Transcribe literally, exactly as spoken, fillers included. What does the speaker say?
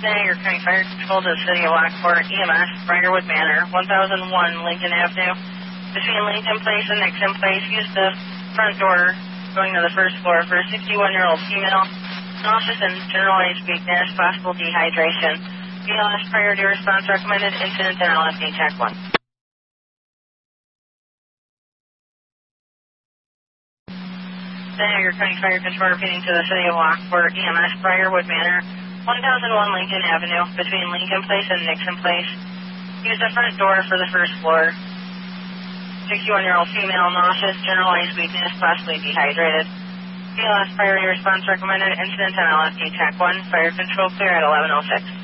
Niagara County Fire Control to the City of Lockport, E M S, Briarwood Manor, one thousand one Lincoln Avenue. Between Lincoln Place and Nixon Place, use the front door going to the first floor for a sixty-one-year-old female. Nauseous and generalized weakness, possible dehydration. B L S priority response recommended, incident and L F D check one. Niagara County Fire Control repeating to the City of Lockport, E M S, Briarwood Manor, one thousand one Lincoln Avenue, between Lincoln Place and Nixon Place. Use the front door for the first floor. sixty-one-year-old female, nauseous, generalized weakness, possibly dehydrated. B L S priority response recommended, incident on L F D check one, fire control clear at eleven oh six.